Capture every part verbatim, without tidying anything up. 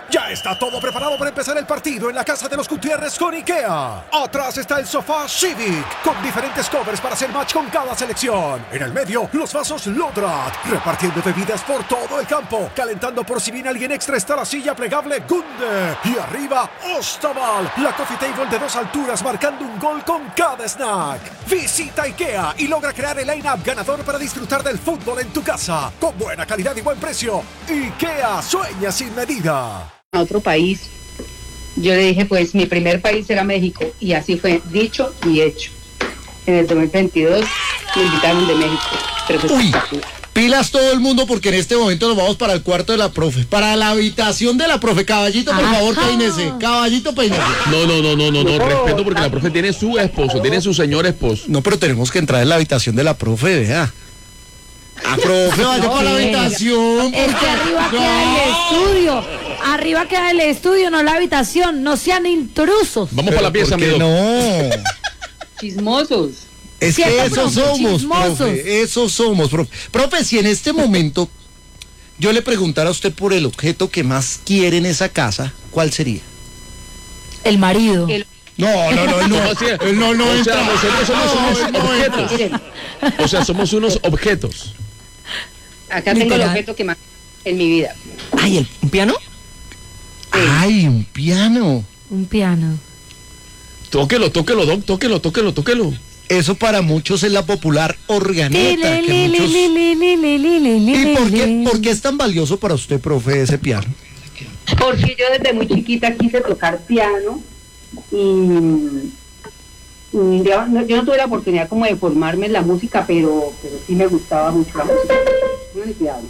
Ya está todo preparado para empezar el partido en la casa de los Gutiérrez con IKEA. Atrás está el sofá Civic, con diferentes covers para hacer match con cada selección. En el medio, los vasos Lodrat, repartiendo bebidas por todo el campo. Calentando por si viene alguien extra está la silla plegable Gunde. Y arriba, Ostaval, la coffee table de dos alturas marcando un gol con cada snack. Visita IKEA y logra crear el line-up ganador para disfrutar del fútbol en tu casa. Con buena calidad y buen precio. IKEA, sueña sin medida. A otro país, yo le dije, pues mi primer país era México, y así fue, dicho y hecho. En el dos mil veintidós me invitaron de México, pero fue Uy, espectacular. pilas todo el mundo, porque en este momento nos vamos para el cuarto de la profe, para la habitación de la profe. Caballito, por Ajá. favor, peínese. Caballito, peínese. No, no, no, no, no, no, respeto porque la profe tiene su esposo, tiene su señor esposo. No, pero tenemos que entrar en la habitación de la profe, vea. Ah, profe, vaya No, para la eh, habitación. Es que arriba queda el estudio. Arriba queda el estudio, no la habitación. No sean intrusos. Vamos para la pieza, ¿Por qué amigo. no? Chismosos. Es Cierto, que eso profe, somos, chismosos. profe, eso somos, profe. Profe, si en este momento yo le preguntara a usted por el objeto que más quiere en esa casa, ¿cuál sería? El marido. El- No, no, no, él no, ¿Cómo así? él no, no O sea, entra. nosotros somos No, unos él no entra. objetos. Miren, O sea, somos unos objetos. acá tengo el Literal. objeto que más en mi vida. Ay, ¿el, ¿un piano? Ay, un piano. Un piano. Tóquelo, tóquelo, doc, tóquelo, tóquelo, tóquelo. Eso para muchos es la popular organeta. Li, que li, li, muchos- li, li, li, li, li, li, ¿Y li, por qué, li. por qué es tan valioso para usted, profe, ese piano? Porque yo desde muy chiquita quise tocar piano y, y yo, no, yo no tuve la oportunidad como de formarme en la música, pero, pero sí me gustaba mucho la música. No le piano.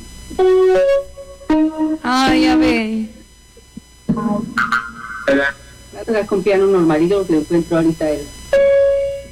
Ay, a ver. Voy a tocar con piano normalito, lo que encuentro ahorita él.